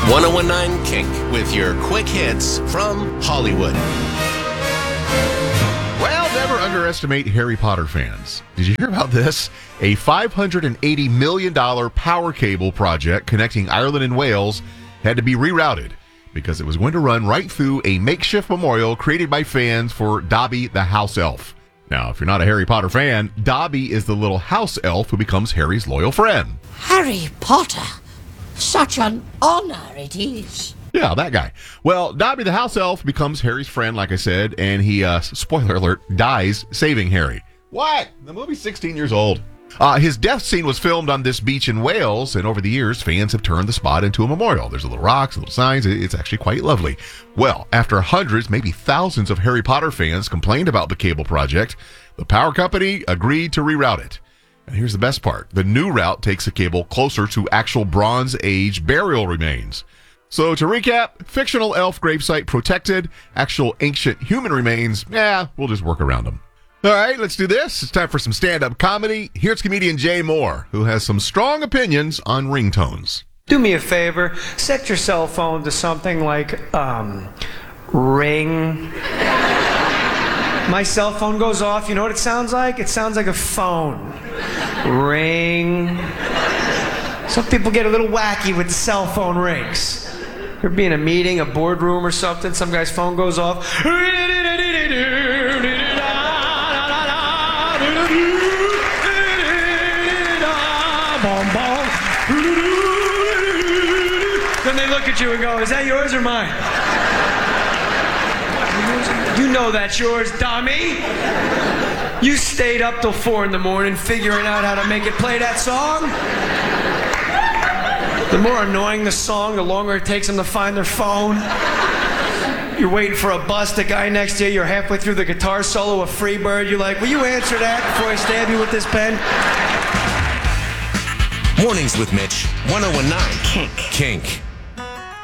1019 Kink with your quick hits from Hollywood. Well, never underestimate Harry Potter fans. Did you hear about this? A $580 million power cable project connecting Ireland and Wales had to be rerouted because it was going to run right through a makeshift memorial created by fans for Dobby the house elf. Now, if you're not a Harry Potter fan, Dobby is the little house elf who becomes Harry's loyal friend. Harry Potter. Such an honor it is. Yeah, that guy. Well, Dobby the house elf becomes Harry's friend, like I said, and he, spoiler alert, dies saving Harry. What? The movie's 16 years old. His death scene was filmed on this beach in Wales, and over the years, fans have turned the spot into a memorial. There's little rocks, little signs. It's actually quite lovely. Well, after hundreds, maybe thousands of Harry Potter fans complained about the cable project, the power company agreed to reroute it. And here's the best part. The new route takes the cable closer to actual Bronze Age burial remains. So to recap, fictional elf gravesite protected, actual ancient human remains, we'll just work around them. All right, let's do this. It's time for some stand-up comedy. Here's comedian Jay Moore, who has some strong opinions on ringtones. Do me a favor, set your cell phone to something like, ring. My cell phone goes off, you know what it sounds like? It sounds like a phone. Ring. Some people get a little wacky with cell phone rings. You'll be in a meeting, a boardroom or something, some guy's phone goes off. Then they look at you and go, is that yours or mine? You know that's yours, dummy. You stayed up till 4 a.m. figuring out how to make it play that song. The more annoying the song, the longer it takes them to find their phone. You're waiting for a bus, the guy next to you, you're halfway through the guitar solo of Freebird. You're like, will you answer that before I stab you with this pen? Mornings with Mitch, 1019 Kink.